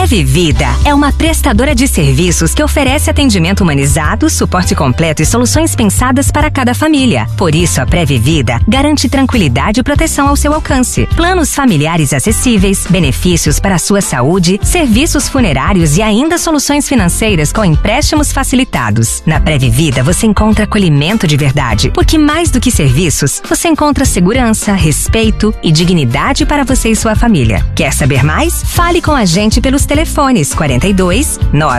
Previvida é uma prestadora de serviços que oferece atendimento humanizado, suporte completo e soluções pensadas para cada família. Por isso, a Previvida garante tranquilidade e proteção ao seu alcance. Planos familiares acessíveis, benefícios para a sua saúde, serviços funerários e ainda soluções financeiras com empréstimos facilitados. Na Previvida, você encontra acolhimento de verdade, porque mais do que serviços, você encontra segurança, respeito e dignidade para você e sua família. Quer saber mais? Fale com a gente pelos telefones 42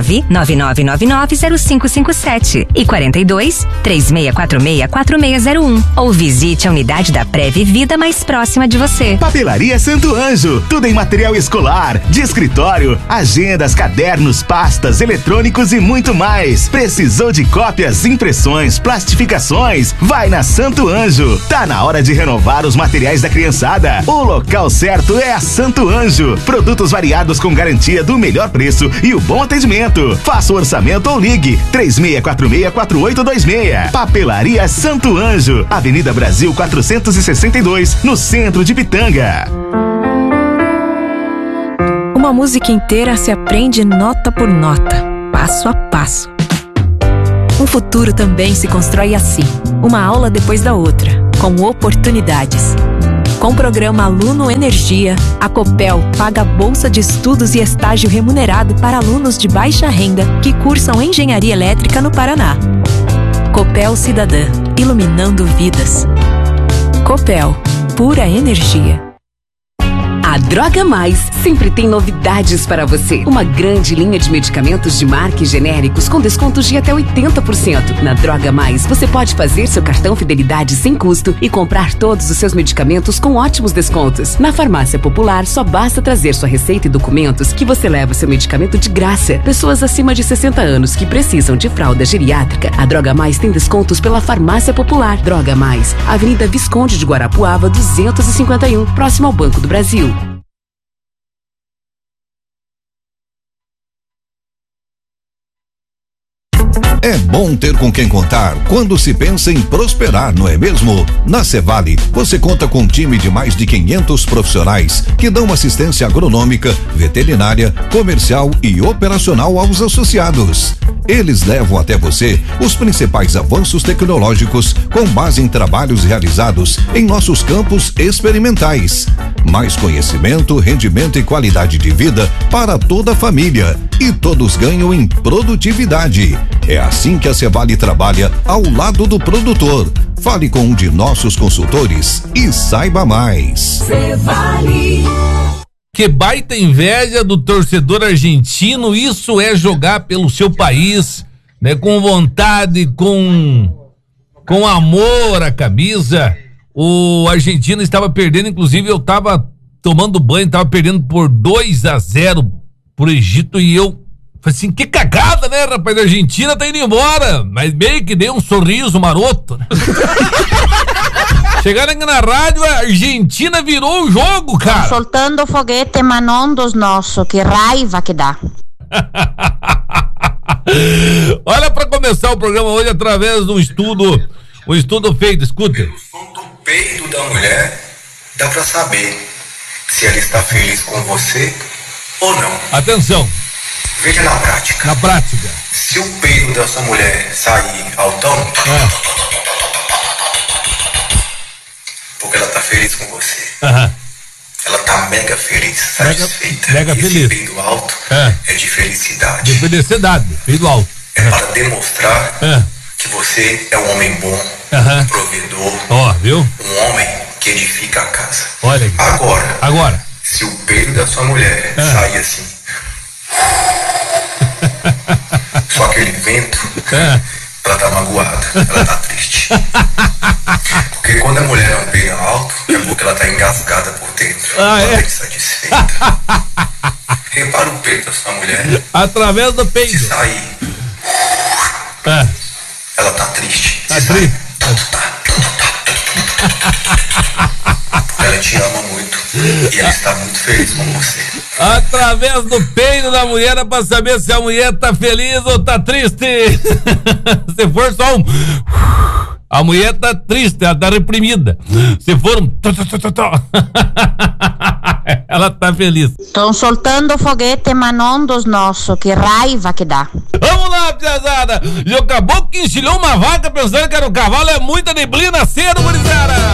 999990557 e 42 3646 4601 ou visite a unidade da Previvida mais próxima de você. Papelaria Santo Anjo, tudo em material escolar, de escritório, agendas, cadernos, pastas, eletrônicos e muito mais. Precisou de cópias, impressões, plastificações? Vai na Santo Anjo. Tá na hora de renovar os materiais da criançada. O local certo é a Santo Anjo. Produtos variados com garantia do melhor preço e o bom atendimento. Faça o orçamento ou ligue 3646-4826. Papelaria Santo Anjo, Avenida Brasil 462, no centro de Pitanga. Uma música inteira se aprende nota por nota, passo a passo. Um futuro também se constrói assim, uma aula depois da outra, com oportunidades. Com o programa Aluno Energia, a Copel paga bolsa de estudos e estágio remunerado para alunos de baixa renda que cursam engenharia elétrica no Paraná. Copel Cidadã, iluminando vidas. Copel, pura energia. A Droga Mais sempre tem novidades para você. Uma grande linha de medicamentos de marca e genéricos com descontos de até 80%. Na Droga Mais, você pode fazer seu cartão Fidelidade sem custo e comprar todos os seus medicamentos com ótimos descontos. Na Farmácia Popular, só basta trazer sua receita e documentos que você leva seu medicamento de graça. Pessoas acima de 60 anos que precisam de fralda geriátrica, a Droga Mais tem descontos pela Farmácia Popular. Droga Mais, Avenida Visconde de Guarapuava, 251, próximo ao Banco do Brasil. É bom ter com quem contar quando se pensa em prosperar, não é mesmo? Na Cevale, você conta com um time de mais de 500 profissionais que dão assistência agronômica, veterinária, comercial e operacional aos associados. Eles levam até você os principais avanços tecnológicos com base em trabalhos realizados em nossos campos experimentais. Mais conhecimento, rendimento e qualidade de vida para toda a família. E todos ganham em produtividade. É assim que a Cevale trabalha ao lado do produtor. Fale com um de nossos consultores e saiba mais. Cevale. Que baita inveja do torcedor argentino, isso é jogar pelo seu país, né? Com vontade, com amor à camisa. O argentino estava perdendo, inclusive eu estava tomando banho, estava perdendo por 2-0 pro Egito e eu falei assim, que cagada, né, rapaz, a Argentina tá indo embora, mas meio que deu um sorriso maroto, né? Chegaram aqui na rádio, a Argentina virou o jogo, cara. Soltando foguete, Manon dos nossos, que raiva que dá. Olha, pra começar o programa hoje, através de um estudo feito, escuta. Pelo som do peito da mulher, dá pra saber se ela está feliz com você ou não. Atenção. Veja na prática. Na prática. Se o peito da sua mulher sair altão, porque ela tá feliz com você. Ela tá mega feliz, satisfeita. Mega feliz. Esse peido alto é de felicidade. De felicidade, peido alto. É para demonstrar que você é um homem bom, um provedor, viu? Um homem que edifica a casa. Olha aqui. Agora. Se o peito da sua mulher sair assim, só aquele vento, ela tá magoada, ela tá triste. Porque quando a mulher é um peido alto, é porque ela tá engasgada por dentro. Ela tá insatisfeita. Repara o peito da sua mulher. Através do peito. Se sair, ela tá triste. Tá triste. Ela te ama muito e ela está muito feliz com você. Através do peito da mulher é pra saber se a mulher tá feliz ou tá triste. Se for só A mulher tá triste, ela tá reprimida. Se for um... ela tá feliz. Estão soltando foguete, mas não dos nossos. Que raiva que dá. Vamos lá, piazada. E o caboclo que enchilhou uma vaca pensando que era um cavalo. É muita neblina cedo, gurizada.